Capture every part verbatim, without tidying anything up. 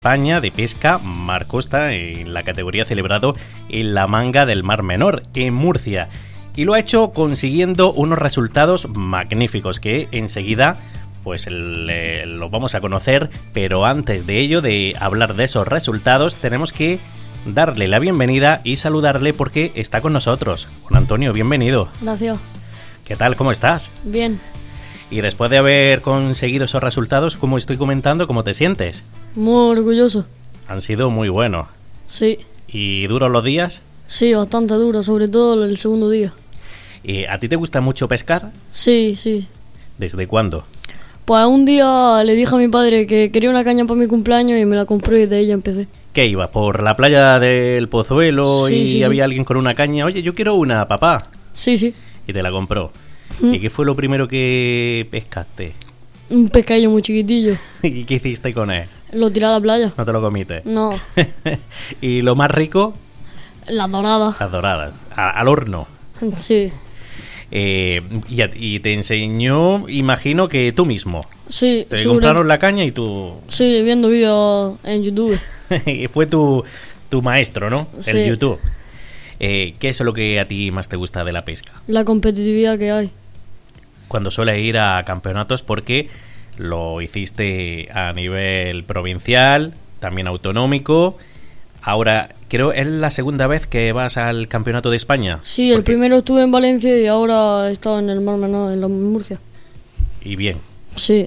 España de pesca mar costa en la categoría celebrado en la Manga del Mar Menor, en Murcia. Y lo ha hecho consiguiendo unos resultados magníficos que enseguida pues le, lo vamos a conocer. Pero antes de ello, de hablar de esos resultados, tenemos que darle la bienvenida y saludarle porque está con nosotros. Juan Antonio, bienvenido. Gracias. ¿Qué tal? ¿Cómo estás? Bien. Y después de haber conseguido esos resultados, como estoy comentando, ¿cómo te sientes? Muy orgulloso. Han sido muy buenos. Sí. ¿Y duros los días? Sí, bastante duro, sobre todo el segundo día. ¿Y a ti te gusta mucho pescar? Sí, sí. ¿Desde cuándo? Pues un día le dije a mi padre que quería una caña para mi cumpleaños y me la compró y de ella empecé. ¿Qué ibas? ¿Por la playa del Pozuelo Sí, y sí, había sí. alguien con una caña? Oye, yo quiero una, papá. Sí, sí. Y te la compró. Mm. ¿Y qué fue lo primero que pescaste? Un pescadillo muy chiquitillo. ¿Y qué hiciste con él? Lo tiré a la playa. ¿No te lo comiste? No, ¿Y lo más rico? la dorada. Las doradas. A- al horno. Sí, Eh, y, a- y te enseñó, imagino que tú mismo. sí. Te sobre- compraron la caña y tú... Sí, viendo vídeos en YouTube. Y fue tu, tu maestro, ¿no? Sí. El YouTube. Eh, ¿Qué es lo que a ti más te gusta de la pesca? La competitividad que hay. Cuando sueles ir a campeonatos, porque lo hiciste a nivel provincial, también autonómico. Ahora, creo es la segunda vez que vas al campeonato de España. Sí, el Porque- primero estuve en Valencia y ahora he estado en el Mar Menor, en la Murcia. Y bien. Sí.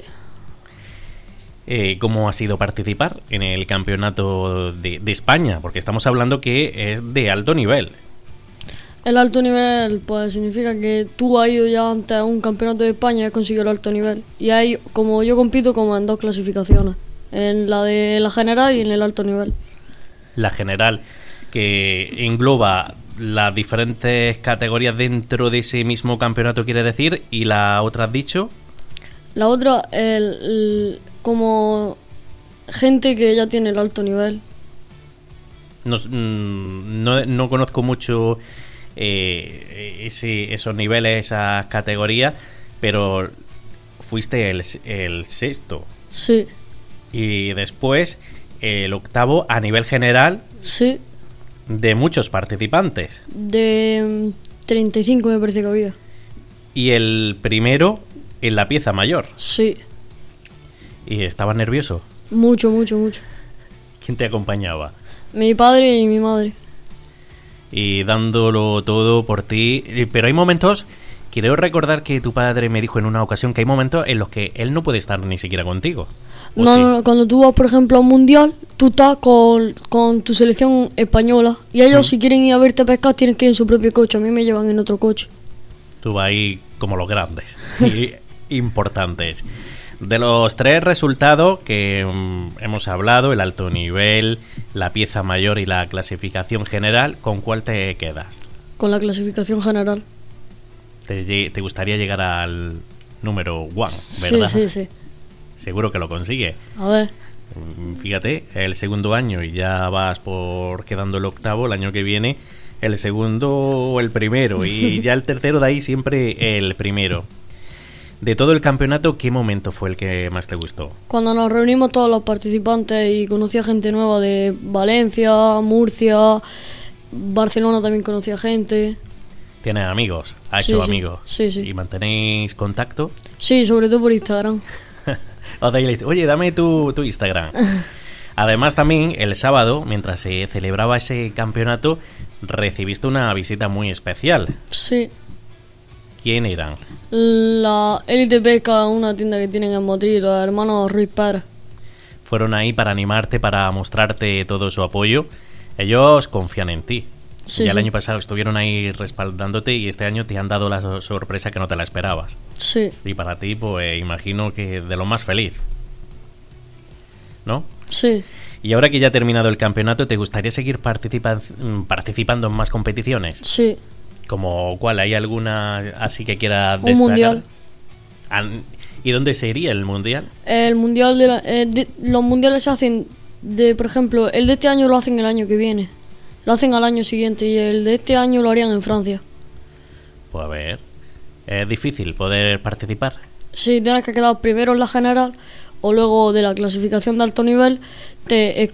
Eh, ¿Cómo ha sido participar en el campeonato de, de España? Porque estamos hablando que es de alto nivel. El alto nivel, pues significa que tú has ido ya antes a un campeonato de España y has conseguido el alto nivel. Y ahí, como yo compito como en dos clasificaciones, en la de la general y en el alto nivel. La general, que engloba las diferentes categorías dentro de ese mismo campeonato, quiere decir, y la otra has dicho, La otra, el, el- como gente que ya tiene el alto nivel. no, mm, no, no conozco mucho eh, ese, esos niveles, esas categorías, pero fuiste el, el sexto Sí, y después el octavo a nivel general sí, de muchos participantes, de mm, treinta y cinco me parece que había. y el primero en la pieza mayor. Sí, ¿Y estabas nervioso? mucho, mucho, mucho. ¿Quién te acompañaba? Mi padre y mi madre. Y dándolo todo por ti. Eh, Pero hay momentos, quiero recordar que tu padre me dijo en una ocasión que hay momentos en los que él no puede estar ni siquiera contigo. ¿O No, sí? no, no, cuando tú vas, por ejemplo, a un mundial, tú estás con, con tu selección española y ellos, Mm. si quieren ir a verte pescar, tienen que ir en su propio coche. A mí me llevan en otro coche. Tú vas ahí como los grandes y importantes. De los tres resultados que mm, hemos hablado, el alto nivel, la pieza mayor y la clasificación general, ¿con cuál te quedas? Con la clasificación general. ¿Te, lle- te gustaría llegar al número one, verdad? Sí, sí, sí. Seguro que lo consigue. A ver, Mm, Fíjate, el segundo año y ya vas por quedando el octavo, el año que viene el segundo o el primero y ya el tercero, de ahí siempre el primero. De todo el campeonato, ¿qué momento fue el que más te gustó? cuando nos reunimos todos los participantes y conocí a gente nueva de Valencia, Murcia, Barcelona también conocía gente. ¿Tienes amigos? ¿Ha Sí, hecho sí. amigos? Sí, sí. ¿Y mantenéis contacto? Sí, sobre todo por Instagram. O te dice, oye, dame tu, tu Instagram. Además, también el sábado, mientras se celebraba ese campeonato, recibiste una visita muy especial. Sí. ¿Quién eran? La Elite Pesca, una tienda que tienen en Madrid, los hermanos Ruiz Pérez. Fueron ahí para animarte, para mostrarte todo su apoyo. Ellos confían en ti. Sí, ya el sí. año pasado estuvieron ahí respaldándote y este año te han dado la so- sorpresa que no te la esperabas. Sí, Y para ti, pues imagino que de lo más feliz, ¿no? sí. Y ahora que ya ha terminado el campeonato, ¿te gustaría seguir participa- participando en más competiciones? Sí, ¿Como cuál? ¿Hay alguna así que quieras un destacar? mundial. An- ¿Y dónde sería el mundial? El mundial de, la- eh, de- los mundiales se hacen de, por ejemplo, el de este año lo hacen el año que viene. Lo hacen al año siguiente y el de este año lo harían en Francia. Pues a ver, es difícil poder participar. Sí, tienes que quedar primero en la general o luego de la clasificación de alto nivel te